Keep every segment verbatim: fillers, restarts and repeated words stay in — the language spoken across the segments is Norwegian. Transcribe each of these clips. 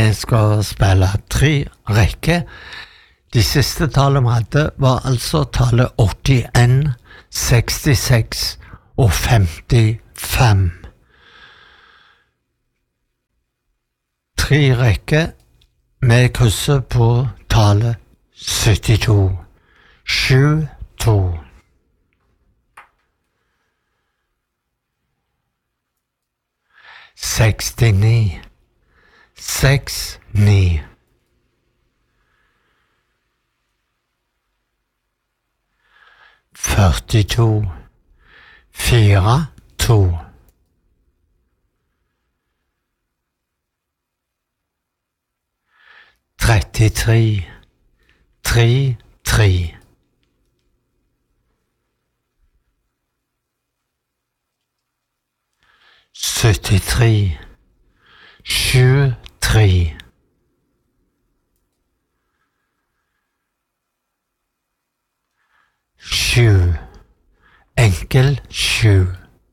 Vi skal spille tre rekker. De siste talene vi hadde var altså tallet åttien, sekstiseks og femtifem. Tre rekker med krysser på tallet syttito. sju to. sekstini. seks ni. førtito. fire to. trettitre. tre tre. syttitre. sju tre. sju. Enkel sju.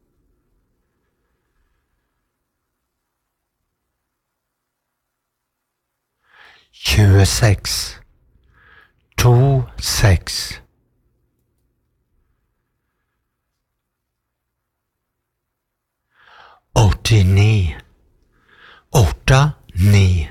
tjueseks. to seks. åttini. åtte ni.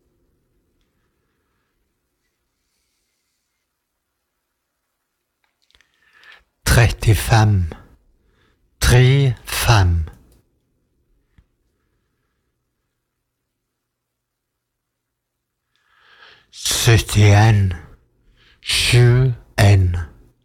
trettifem. tre fem. syttien. sju en.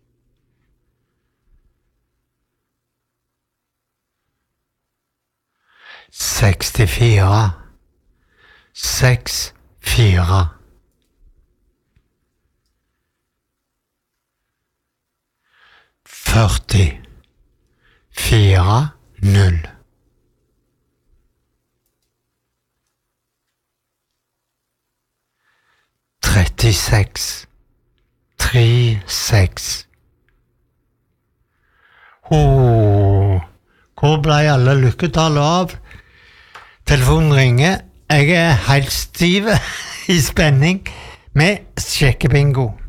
sekstifire. seks fire. førti. fire null. trettiseks. tre seks. Åh, hvor ble alle lykketallet av? Telefonen ringer. Jeg er helt stiv i spenning med sjekkebingo.